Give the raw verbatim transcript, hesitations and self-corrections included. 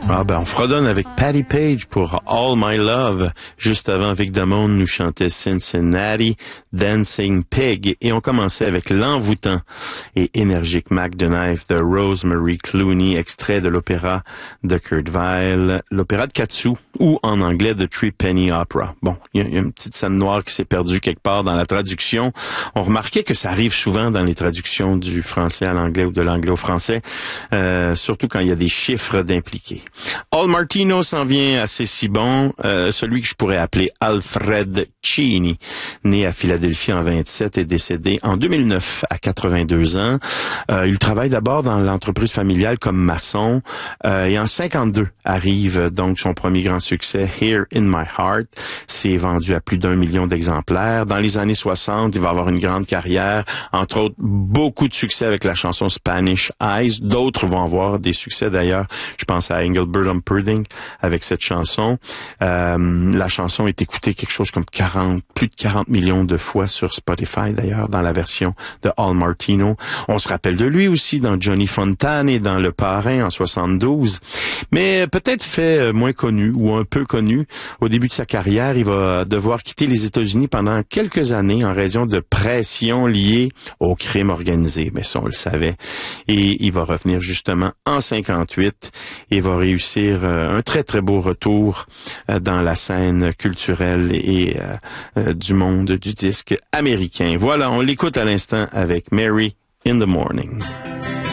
Ah ben, on fredonne avec Patti Page pour All My Love. Juste avant, Vic Damone nous chantait Cincinnati, Dancing Pig. Et on commençait avec l'envoûtant et énergique Mac the Knife de Rosemary Clooney, extrait de l'opéra de Kurt Weill, l'opéra de Katsu, ou en anglais The Three Penny Opera. Bon, il y, y a une petite scène noire qui s'est perdue quelque part dans la traduction. On remarquait que ça arrive souvent dans les traductions du français à l'anglais ou de l'anglais au français, euh, surtout quand il y a des chiffres d'impliqués. Al Martino s'en vient assez si bon, euh, celui que je pourrais appeler Alfred Cini, né à Philadelphie en vingt-sept et décédé en deux mille neuf à quatre-vingt-deux ans. Euh, il travaille d'abord dans l'entreprise familiale comme maçon euh, et en cinquante-deux arrive donc son premier grand succès, Here in My Heart. C'est vendu à plus d'un million d'exemplaires. Dans les années soixante, il va avoir une grande carrière, entre autres beaucoup de succès avec la chanson Spanish Eyes. D'autres vont avoir des succès d'ailleurs. Je pense à Engelbert Humperdinck avec cette chanson. Euh, la chanson est écoutée quelque chose comme quarante, plus de quarante millions de fois sur Spotify d'ailleurs dans la version de Al Martino. On se rappelle de lui aussi dans Johnny Fontane et dans Le Parrain en soixante-douze. Mais peut-être fait moins connu ou un peu connu. Au début de sa carrière, il va devoir quitter les États-Unis pendant quelques années en raison de pression liée au crime organisé. Mais ça, on le savait. Et il va revenir justement en cinquante-huit et va réussir un très très beau retour dans la scène culturelle et euh, du monde du disque américain. Voilà, on l'écoute à l'instant avec Mary in the Morning.